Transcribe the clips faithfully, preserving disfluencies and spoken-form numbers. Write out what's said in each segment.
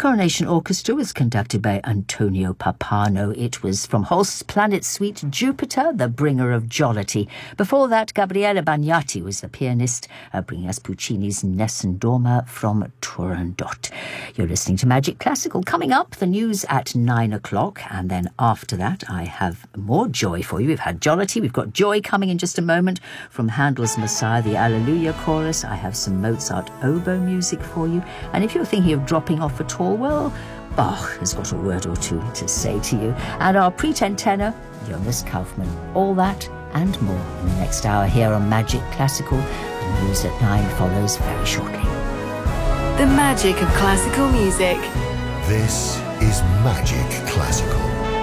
Coronation Orchestra was conducted by Antonio Papano. It was from Holst's Planet Suite Jupiter, the bringer of jollity. Before that, Gabriele Bagnati was the pianist, uh, bringing us Puccini's Nessun Dorma from Turandot. You're listening to Magic Classical. Coming up, the news at nine o'clock, and then after that, I have more joy for you. We've had jollity, we've got joy coming in just a moment from Handel's Messiah, the Alleluia Chorus. I have some Mozart oboe music for you, and if you're thinking of dropping off at all, well, Bach has got a word or two to say to you. And our pretend tenor, Jonas Kaufmann. All that and more in the next hour here on Magic Classical. The news at nine follows very shortly. The magic of classical music. This is Magic Classical.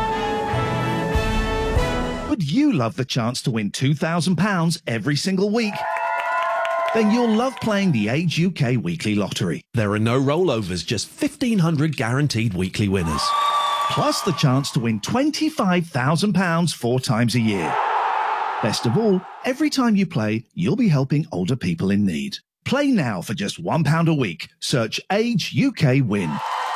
Would you love the chance to win two thousand pounds every single week? Then you'll love playing the Age U K Weekly Lottery. There are no rollovers, just fifteen hundred guaranteed weekly winners. Plus the chance to win twenty-five thousand pounds four times a year. Best of all, every time you play, you'll be helping older people in need. Play now for just one pound a week. Search Age U K Win.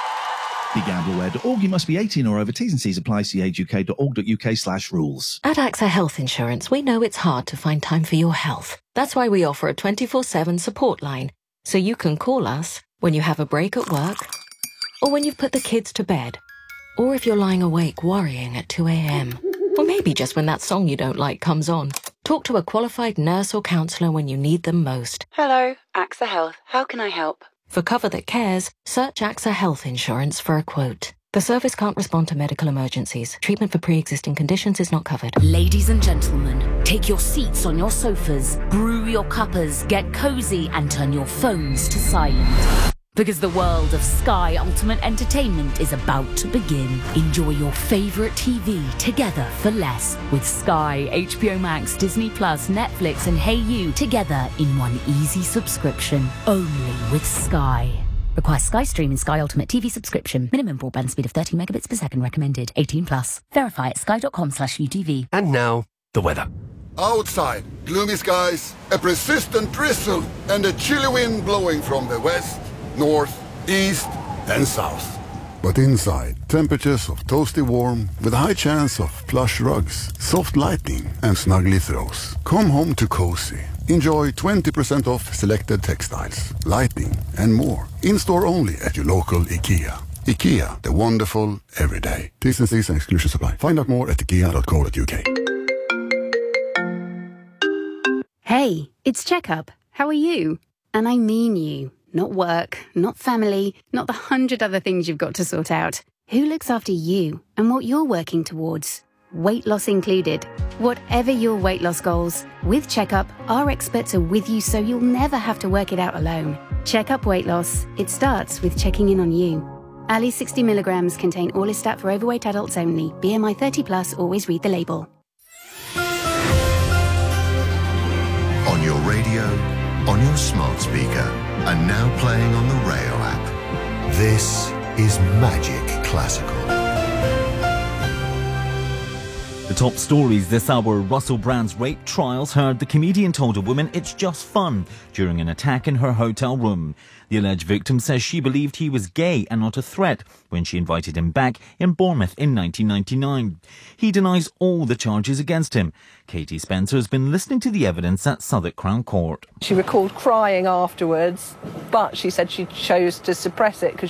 Be gambleware dot org. You must be eighteen or over. T's and C's apply. See age u k dot org dot u k slash rules. At AXA Health Insurance, we know it's hard to find time for your health. That's why we offer a twenty-four seven support line. So you can call us when you have a break at work, or when you've put the kids to bed, or if you're lying awake worrying at two a.m. Or maybe just when that song you don't like comes on. Talk to a qualified nurse or counsellor when you need them most. Hello, AXA Health. How can I help? For cover that cares, search AXA Health Insurance for a quote. The service can't respond to medical emergencies. Treatment for pre-existing conditions is not covered. Ladies and gentlemen, take your seats on your sofas, brew your cuppers, get cozy, and turn your phones to silent. Because the world of Sky Ultimate Entertainment is about to begin. Enjoy your favourite T V together for less with Sky, H B O Max, Disney Plus, Netflix and Hey You together in one easy subscription. Only with Sky. Requires Sky Stream and Sky Ultimate T V subscription. Minimum broadband speed of thirty megabits per second recommended. eighteen plus. Verify at sky.com slash UTV. And now, the weather. Outside, gloomy skies, a persistent drizzle, and a chilly wind blowing from the west, north, east, and south. But inside, temperatures of toasty warm with a high chance of plush rugs, soft lighting, and snuggly throws. Come home to cozy. Enjoy twenty percent off selected textiles, lighting, and more. In-store only at your local IKEA. IKEA, the wonderful everyday. T's and C's and exclusions apply. Find out more at ikea dot co dot u k. Hey, it's Checkup. How are you? And I mean you. Not work, not family, not the hundred other things you've got to sort out. Who looks after you and what you're working towards? Weight loss included. Whatever your weight loss goals, with Checkup, our experts are with you so you'll never have to work it out alone. Checkup Weight Loss. It starts with checking in on you. Ali sixty milligrams contain Orlistat for overweight adults only. B M I thirty plus, always read the label. On your radio, on your smart speaker, and now playing on the Rayo app. This is Magic Classical. The top stories this hour: Russell Brand's rape trials heard. The comedian told a woman it's just fun during an attack in her hotel room. The alleged victim says she believed he was gay and not a threat when she invited him back in Bournemouth in nineteen ninety-nine. He denies all the charges against him. Katie Spencer has been listening to the evidence at Southwark Crown Court. She recalled crying afterwards, but she said she chose to suppress it because